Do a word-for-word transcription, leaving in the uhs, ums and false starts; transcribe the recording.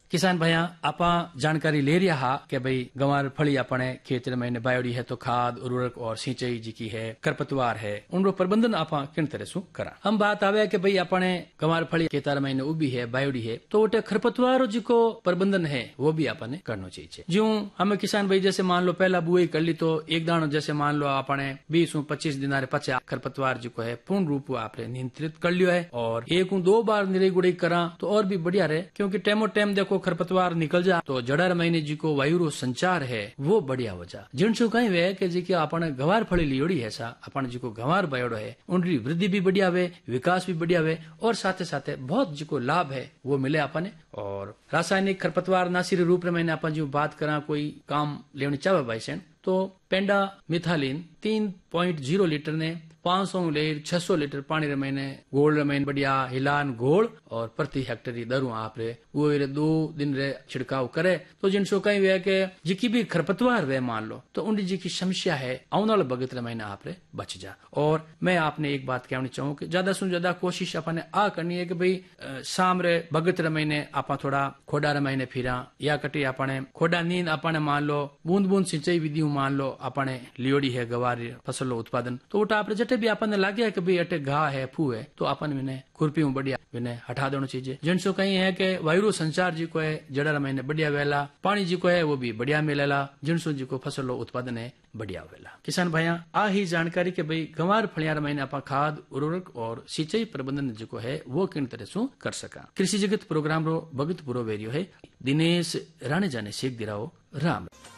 किसान भाइया आपा जानकारी ले रहा हा कि भाई गंवार फली अपने खेत में बायोडी है तो खाद उर्वरक और सिंचाई जी की है खरपतवार है उनको प्रबंधन आपा किन तरह से करा। हम बात आवे कि भाई अपने गंवार फली खेतार में उबी है बायोडी है तो वो खरपतवार जी को प्रबंधन है वो भी अपने करना चाहिए। जो हमें किसान भाई जैसे मान लो पहला बुआई कर ली तो एक दानो जैसे मान लो अपने बीस पच्चीस दिन पचे खरपतवार जी को है पूर्ण रूप आपने नियंत्रित कर लियो है और एक दो बार निराई गुड़ाई करा तो और भी बढ़िया रहे, क्योंकि टेमो टेम देखो खरपतवार निकल जा तो जड़र महीने जी को वायु संचार है वो बढ़िया हो जा। जिनसु कहीं वे कि जी अपन गंवार फली लियोड़ी है सा अपन जी को गंवार बयोड़ो है उनकी वृद्धि भी बढ़िया वे विकास भी बढ़िया वे और साथ साथ बहुत जी को लाभ है वो मिले अपने। और रासायनिक खरपतवार नाशी रूप में मैंने अपन जो बात करा कोई काम लेनी चाहे भाई सेन तो पेंडा मिथालिन तीन पॉइंट जीरो लीटर ने पांच सौ लीटर छह सौ लीटर पानी रमैने गोल रमैन बढ़िया हिलान घोल और प्रति हेक्टर दरू आप रे वो रे दो दिन रे छिड़काव करे तो जिनसो कहीं वे के जिकी भी खरपतवार वे मान लो तो उनकी जी की समस्या है आने वाले बगत रमैने आप रे बच जा। और मैं आपने एक बात कहनी चाहूँ कि ज्यादा से ज्यादा कोशिश अपने आ करनी है कि भाई शाम रे बगत रमैने आप थोड़ा खोडा रमैने फिरा या कटी अपने खोडा नींद अपने मान लो बूंद बूंद सिंचाई विधि मान लो अपने लियोड़ी है गवार फसल उत्पादन तो उठा आप जटे भी अपन लगे कि भाई अटे घा है फू है तो अपन विने खुरपी में बढ़िया विने हटा देना चाहिए। जिनसो कहीं है कि वायु संचार जी को है जड़ा महीने बढ़िया वेला पानी जी को है वो भी बढ़िया मिलेला जिनसो जी को फसल उत्पादन है बढ़िया वेला। किसान भाइया आ ही जानकारी के भाई गंवार फलियार महीने आप खाद उर्वरक और सिंचाई प्रबंधन जो है वो किन तरह से कर सका। कृषि जगत प्रोग्राम रो भगत पुरो वेरियो है दिनेश राणे जाने सीख दिराओ राम।